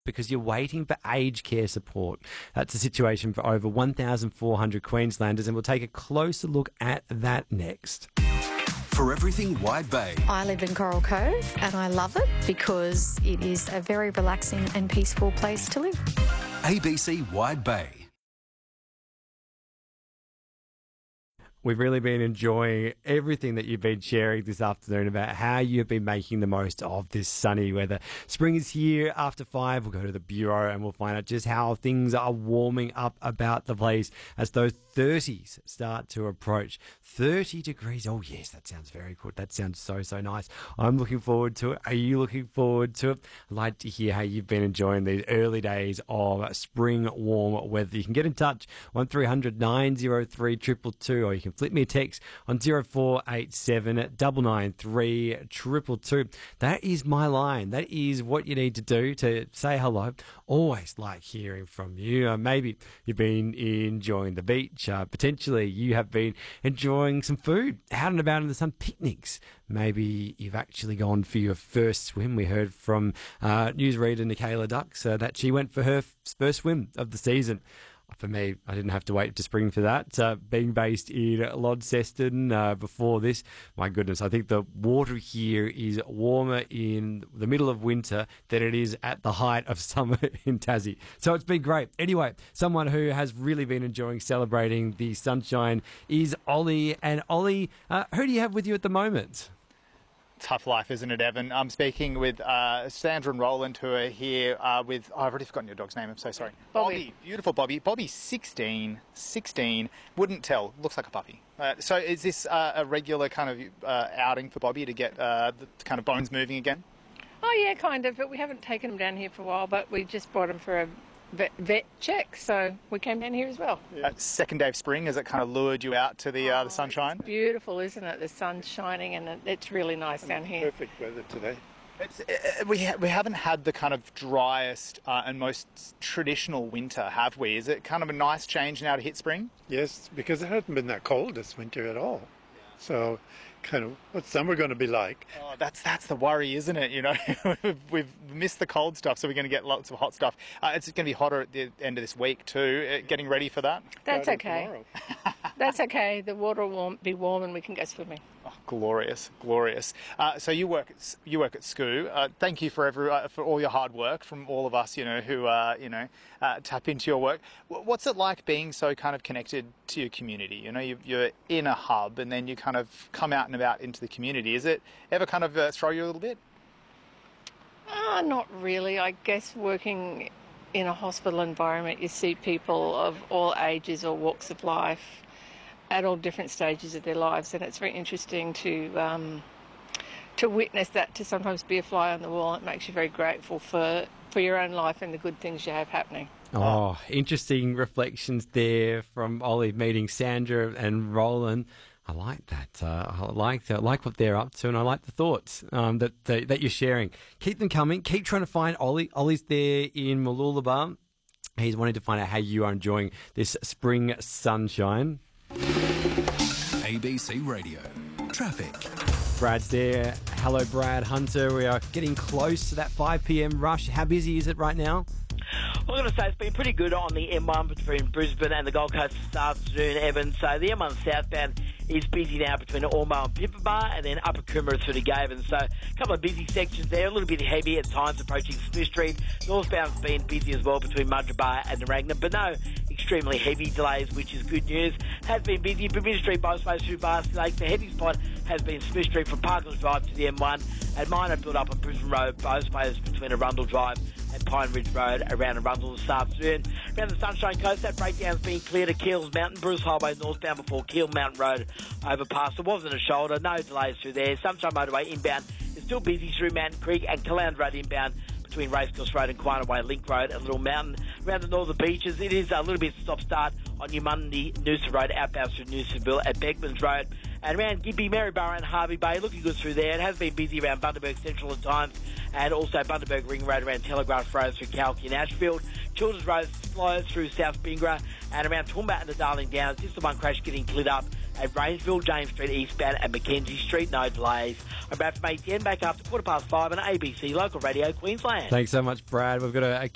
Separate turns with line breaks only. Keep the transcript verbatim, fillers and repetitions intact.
because you're waiting for aged care support. That's the situation for over one thousand four hundred Queenslanders, and we'll take a closer look at that next.
For everything Wide Bay.
I live in Coral Cove and I love it because it is a very relaxing and peaceful place to live.
A B C Wide Bay.
We've really been enjoying everything that you've been sharing this afternoon about how you've been making the most of this sunny weather. Spring is here. After five, we'll go to the Bureau and we'll find out just how things are warming up about the place as those thirties start to approach. thirty degrees. Oh, yes, that sounds very good. That sounds so, so nice. I'm looking forward to it. Are you looking forward to it? I'd like to hear how you've been enjoying these early days of spring warm weather. You can get in touch on three hundred nine oh three two two two, or you can flip me a text on zero four eight seven nine nine three two two two. That is my line. That is what you need to do to say hello. Always like hearing from you. Uh, maybe you've been enjoying the beach. Uh, potentially you have been enjoying some food out and about in the sun, picnics. Maybe you've actually gone for your first swim. We heard from uh, newsreader Nicola Dux uh, that she went for her f- first swim of the season. For me, I didn't have to wait to spring for that. Uh, being based in Launceston uh, before this, my goodness, I think the water here is warmer in the middle of winter than it is at the height of summer in Tassie. So it's been great. Anyway, someone who has really been enjoying celebrating the sunshine is Ollie. And Ollie, uh, who do you have with you at the moment?
Tough life, isn't it, Evan? I'm speaking with uh, Sandra and Roland, who are here uh, with... Oh, I've already forgotten your dog's name. I'm so sorry.
Bobby.
Bobby. Beautiful Bobby. Bobby's sixteen. sixteen. Wouldn't tell. Looks like a puppy. Uh, so is this uh, a regular kind of uh, outing for Bobby to get uh, the kind of bones moving again?
Oh, yeah, kind of. But we haven't taken him down here for a while, but we just brought him for a vet, vet check, so we came down here as well.
Yeah. Uh, second day of spring, has it kind of lured you out to the, uh, the sunshine?
It's beautiful, isn't it? The sun's shining and it's really nice down here.
Perfect weather today.
It's, uh, we, ha- we haven't had the kind of driest uh, and most traditional winter, have we? Is it kind of a nice change now to hit spring?
Yes, because it hasn't been that cold this winter at all. So, kind of, what's summer going to be like?
Oh, that's that's the worry, isn't it? You know, we've, we've missed the cold stuff, so we're going to get lots of hot stuff. Uh, it's going to be hotter at the end of this week too. Uh, getting ready for that?
That's okay. That's okay. The water will be warm and we can go swimming.
Oh, glorious, glorious. Uh, so you work at you work at S C O O. Uh, thank you for every uh, for all your hard work from all of us. You know who uh, you know uh, tap into your work. What's it like being so kind of connected to your community? You know, you, you're in a hub and then you kind of come out and about into the community. Is it ever kind of uh, throw you a little bit?
Uh, not really. I guess working in a hospital environment, you see people of all ages or walks of life at all different stages of their lives, and it's very interesting to um, to witness that, to sometimes be a fly on the wall. It makes you very grateful for, for your own life and the good things you have happening.
Oh, interesting reflections there from Ollie meeting Sandra and Roland. I like that. Uh, I like that. I like what they're up to, and I like the thoughts um, that, that that you're sharing. Keep them coming. Keep trying to find Ollie. Ollie's there in Mooloolaba. He's wanting to find out how you are enjoying this spring sunshine.
A B C Radio. Traffic.
Brad's there. Hello, Brad Hunter. We are getting close to that five p.m. rush. How busy is it right now?
I'm going to say it's been pretty good on the M one between Brisbane and the Gold Coast this afternoon, Evan. So the M one southbound is busy now between Ormo and Pippa and then Upper Coomera through to Gavin. So a couple of busy sections there, a little bit heavy at times approaching Smith Street. Northbound's been busy as well between Mudgee Bay and Narangna, but no extremely heavy delays, which is good news. Has been busy. Bermuda Street both ways through Barsley Lake. The heavy spot has been Smith Street from Parklands Drive to the M one, and minor build up on Brisbane Road both ways between Arundel Drive and Pine Ridge Road around Arundel this afternoon. Around the Sunshine Coast, that breakdown's been clear to Keels Mountain, Bruce Highway northbound before Keel Mountain Road overpass. There wasn't a shoulder, no delays through there. Sunshine Motorway inbound is still busy through Mountain Creek, and Caloundra Road inbound between Racecourse Road and Quinaway Link Road and Little Mountain. Around the northern beaches, it is a little bit stop-start on New Monday, Noosa Road, outbound through Noosaville at Beckmans Road. And around Gympie, Maryborough and Harvey Bay, looking good through there. It has been busy around Bundaberg Central at times, and also Bundaberg Ring Road around Telegraph Road through Kalki and Ashfield. Children's Road slow through South Bingra, and around Toowoomba and the Darling Downs, just the one crash getting cleared up at Rangeville, James Street eastbound and Mackenzie Street, no delays. I'm Brad from A T N, back after quarter past five on A B C Local Radio Queensland.
Thanks so much, Brad. We've got a, a